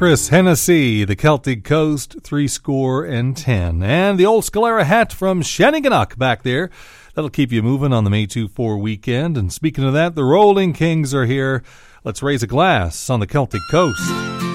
Chris Hennessy, the Celtic Coast, 70. And the old Scalera hat from Shanneyganock back there. That'll keep you moving on the May 2-4 weekend. And speaking of that, the Rolling Kings are here. Let's raise a glass on the Celtic Coast.